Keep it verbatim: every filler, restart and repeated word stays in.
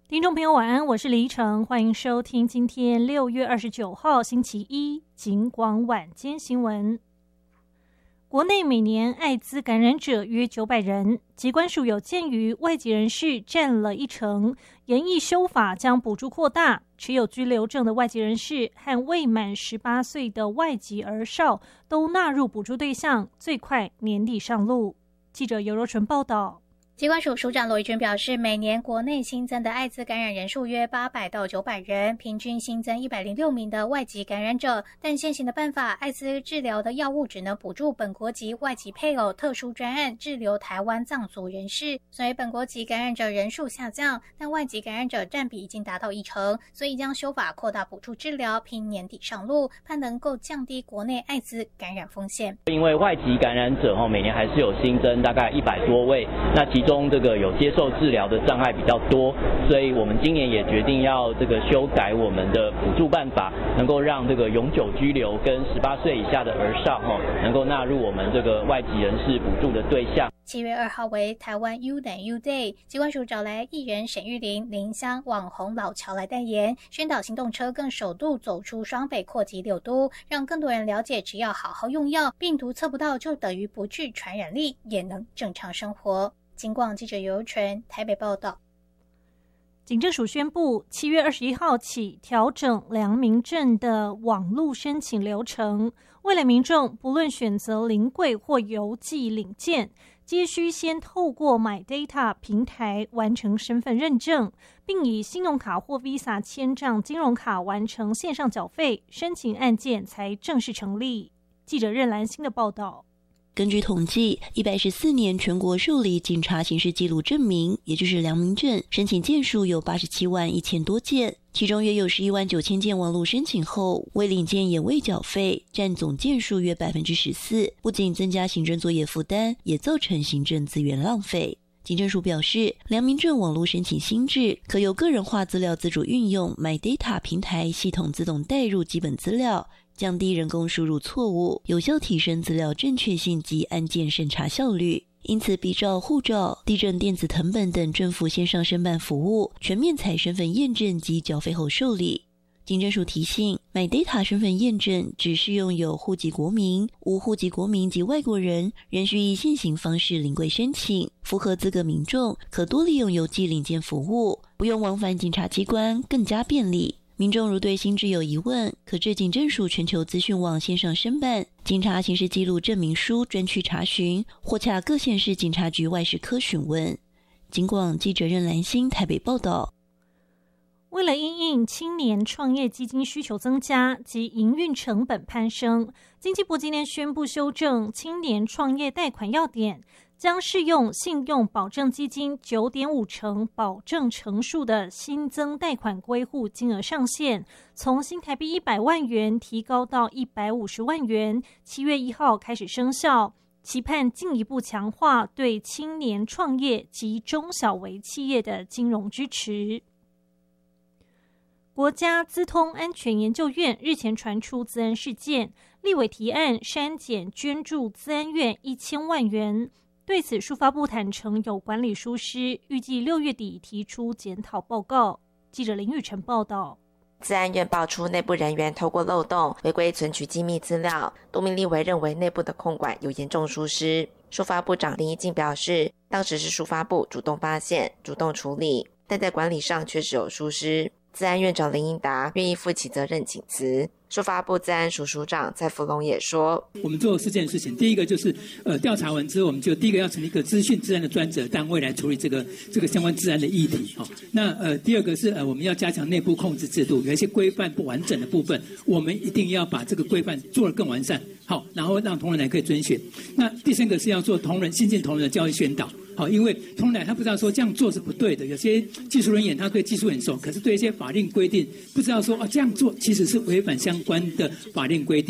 听众朋友晚安，我是李依晨，欢迎收听今天六月二十九号星期一警广晚间新闻。国内每年艾滋感染者约九百人，疾管署有鉴于外籍人士占了一成，研议修法将补助扩大，持有居留证的外籍人士和未满十八岁的外籍儿少都纳入补助对象，最快年底上路。记者尤柔纯报道。 疾管署署长罗宜君表示，每年国内新增的艾滋感染人数约八百到九百人，平均新增一百零六名的外籍感染者。但现行的办法，艾滋治疗的药物只能补助本国籍外籍配偶特殊专案滞留台湾藏族人士，所以本国籍感染者人数下降，但外籍感染者占比已经达到一成，所以将修法扩大补助治疗，拼年底上路，盼能够降低国内艾滋感染风险。 因为外籍感染者每年还是有新增大概一百多位，那其中中这个有接受治疗的障碍比较多，所以我们今年也决定要这个修改我们的补助办法，能够让这个永久居留跟十八岁以下的儿少哈，能够纳入我们这个外籍人士补助的对象。 七月二号为台湾 U 等 U Day， 疾管署找来艺人沈玉琳、林香、网红老乔来代言，宣导行动车更首度走出双北扩及六都，让更多人了解，只要好好用药，病毒测不到就等于不具传染力，也能正常生活。警广记者尤纯台北报道。 警政署宣布，七月二十一号起调整良民证的网络申请流程，未来民众不论选择临柜或邮寄领件，皆需先透过 MyData 平台完成身份认证，并以信用卡或 Visa 签账金融卡完成线上缴费，申请案件才正式成立。记者任兰心的报道。 根据统计，一百一十四年全国受理警察刑事记录证明，也就是良民证申请件数有八十七万一千多件，其中约有十一万九千件网络申请后未领件也未缴费，占总件数约百分之十四，不仅增加行政作业负担，也造成行政资源浪费。警政署表示，良民证网络申请新制可由个人化资料自主运用 MyData 平台系统自动带入基本资料，降低人工输入错误，有效提升资料正确性及案件审查效率。因此，比照护照、地政电子誊本等政府线上申办服务，全面采身份验证及缴费后受理。警政署提醒 ，MyData 身份验证只适用有户籍国民，无户籍国民及外国人仍需以现行方式临柜申请。符合资格民众可多利用邮寄领件服务，不用往返警察机关，更加便利。民众如对新制有疑问，可至警政署全球资讯网线上申办警察刑事记录证明书专区查询，或洽各县市警察局外事科询问。警广记者任兰心台北报道。 为了因应青年创业基金需求增加及营运成本攀升，经济部今天宣布修正青年创业贷款要点，将适用信用保证基金 九点五 成保证成数的新增贷款归户金额上限，从新台币一百万元提高到一百五十万元，七月一号开始生效，期盼进一步强化对青年创业及中小微企业的金融支持。国家资通安全研究院日前传出资安事件，立委提案删减捐助资安院一千万元。对此，数发部坦承有管理疏失，预计六月底提出检讨报告。记者林宇晨报道。 资安院爆出内部人员透过漏洞违规存取机密资料，多名立委认为内部的控管有严重疏失。数发部长林宜敬表示，当时是数发部主动发现、主动处理，但在管理上确实有疏失。资安院长林英达愿意负起责任请辞。数发部资安署署长蔡福龙也说， 我们做四件事情，第一个就是呃调查完之后，我们就第一个要成立一个资讯治安的专责单位来处理这个这个相关治安的议题。哦、那呃第二个是呃我们要加强内部控制制度，有一些规范不完整的部分，我们一定要把这个规范做得更完善，好，然后让同仁来可以遵循。那第三个是要做同仁新进同仁的教育宣导。好，因为同仁他不知道说这样做是不对的，有些技术人员他对技术很熟，可是对一些法令规定不知道说啊这样做其实是违反相关的法令规定。